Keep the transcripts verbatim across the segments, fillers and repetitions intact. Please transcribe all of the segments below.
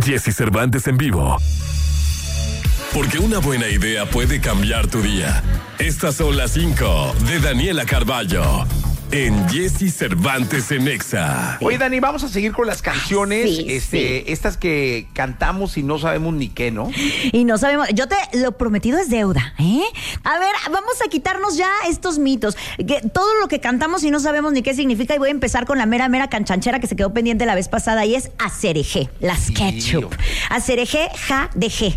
Jessy Cervantes en vivo. Porque una buena idea puede cambiar tu día. Estas son las cinco de Daniela Carballo en Jessy Cervantes en Exa. Oye, Dani, vamos a seguir con las canciones, sí, este, sí. estas que cantamos y no sabemos ni qué, ¿no? Y no sabemos, yo te lo prometido es deuda, ¿eh? A ver, vamos a quitarnos ya estos mitos, que todo lo que cantamos y no sabemos ni qué significa, y voy a empezar con la mera, mera canchanchera que se quedó pendiente la vez pasada, y es acerejé, las Sí, ketchup. hombre. Acerejé, ja, de G.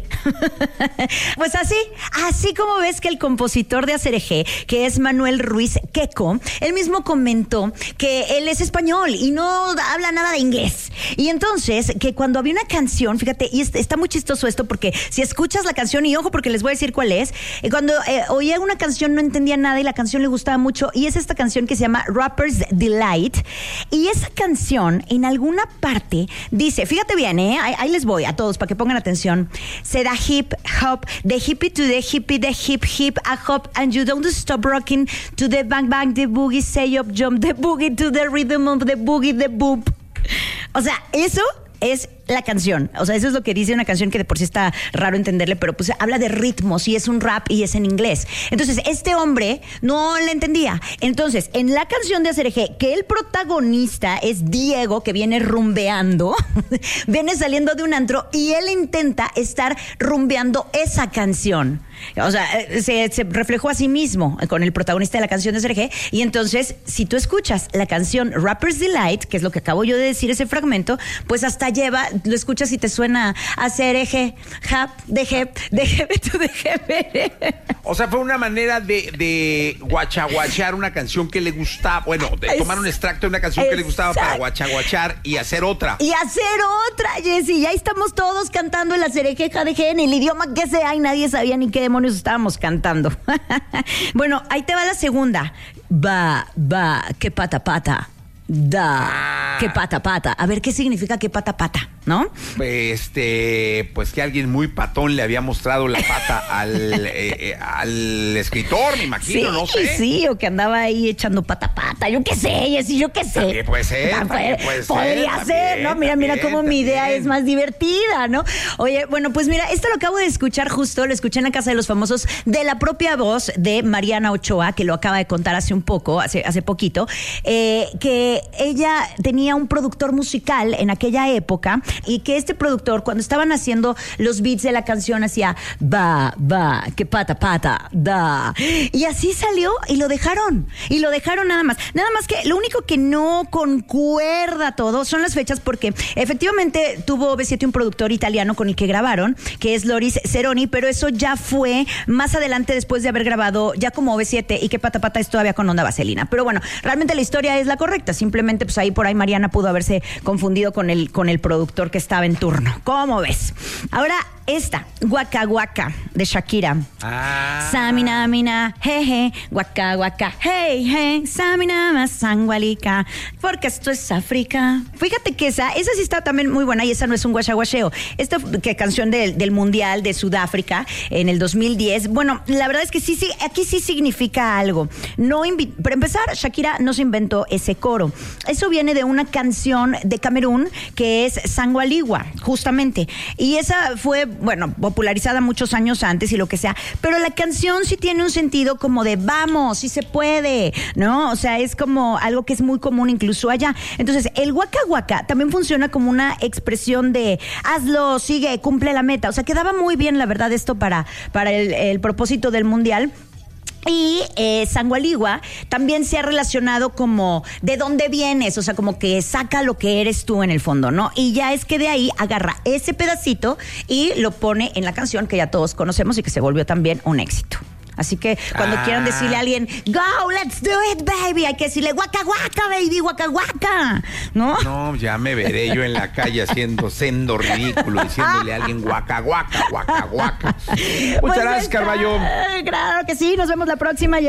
Pues así, así como ves que el compositor de Acerejé, que es Manuel Ruiz Queco, él mismo comentó que él es español y no habla nada de inglés. Y entonces, que cuando había una canción, fíjate, y está muy chistoso esto, porque si escuchas la canción, y ojo porque les voy a decir cuál es, eh, cuando eh, oía una canción no entendía nada y la canción le gustaba mucho, y es esta canción que se llama Rapper's Delight, y esa canción en alguna parte dice, fíjate bien, eh, ahí, ahí les voy a todos para que pongan atención, se da hip hop, the hippie to the hippie, the hip hip, a hop, and you don't stop rocking to the bang bang, the boogie, say up, jump, the boogie to the rhythm of the boogie, the boom. O sea, eso es la canción. O sea, eso es lo que dice una canción que de por sí está raro entenderle, pero pues habla de ritmos y es un rap y es en inglés. Entonces, este hombre no le entendía. Entonces, en la canción de Acerejé, que el protagonista es Diego, que viene rumbeando, viene saliendo de un antro y él intenta estar rumbeando esa canción. O sea, se, se reflejó a sí mismo con el protagonista de la canción de Acerejé. Y entonces, si tú escuchas la canción Rapper's Delight, que es lo que acabo yo de decir, ese fragmento, pues hasta lleva, lo escuchas y te suena Acerejé, jap, de jep, de jep, tú de jep. O sea, fue una manera de, de guachaguachar una canción que le gustaba, bueno, de Es, tomar un extracto de una canción que le gustaba para guachaguachar y hacer otra. Y hacer otra, Jessy. Ya estamos todos cantando el Acerejé, ja, de je, en el idioma que sea, y nadie sabía ni qué demonios estábamos cantando. Bueno, ahí te va la segunda. Va, va, que pata pata. Da, que pata pata. A ver, ¿qué significa que pata pata? ¿No? Este, pues que alguien muy patón le había mostrado la pata al, eh, eh, al escritor, me imagino, Sí, no sé. sí, o que andaba ahí echando pata pata. Yo qué sé, Jessy, yo qué sé. También puede ser, Ah, también pues, puede ser, Podría también, ser, ¿no? Mira, mira también, cómo mi idea también. es más divertida, ¿no? Oye, bueno, pues mira, esto lo acabo de escuchar justo, lo escuché en la Casa de los Famosos de la propia voz de Mariana Ochoa, que lo acaba de contar hace un poco, hace, hace poquito, eh, que ella tenía un productor musical en aquella época y que este productor, cuando estaban haciendo los beats de la canción, hacía va, va, que pata, pata, da. Y así salió y lo dejaron. Y lo dejaron nada más. Nada más que lo único que no concuerda todo son las fechas, porque efectivamente tuvo B siete un productor italiano con el que grabaron, que es Loris Ceroni, pero eso ya fue más adelante, después de haber grabado ya como B siete, y que pata, pata es todavía con Onda Vaselina. Pero bueno, realmente la historia es la correcta. Simplemente, pues ahí por ahí Mariana pudo haberse confundido con el, con el productor que estaba en turno. ¿Cómo ves? Ahora esta, Waka Waka, de Shakira. Ah. Samina, mina, jeje, Waka Waka, hey, hey, Samina, masangualica, porque esto es África. Fíjate que esa, esa sí está también muy buena, y esa no es un guachaguacheo. Esta que canción del, del Mundial de Sudáfrica en el dos mil diez, bueno, la verdad es que sí, sí, aquí sí significa algo. No invi- Para empezar, Shakira no se inventó ese coro. Eso viene de una canción de Camerún que es Sangualigua, justamente. Y esa fue, bueno, popularizada muchos años antes y lo que sea, pero la canción sí tiene un sentido como de vamos, sí se puede, ¿no? O sea, es como algo que es muy común incluso allá. Entonces, el Waka Waka también funciona como una expresión de hazlo, sigue, cumple la meta. O sea, quedaba muy bien, la verdad, esto para, para el, el propósito del Mundial. Y eh, Sangualigua también se ha relacionado como de dónde vienes, o sea, como que saca lo que eres tú en el fondo, ¿no? Y ya es que de ahí agarra ese pedacito y lo pone en la canción que ya todos conocemos y que se volvió también un éxito. Así que cuando ah. quieran decirle a alguien, go, let's do it, baby, hay que decirle, waka waka, baby, waka waka, ¿no? No, ya me veré yo en la calle haciendo sendo ridículo, diciéndole a alguien guaca, guaca, guaca, guaca. Muchas Pues gracias, está. Carballo. Claro que sí, nos vemos la próxima.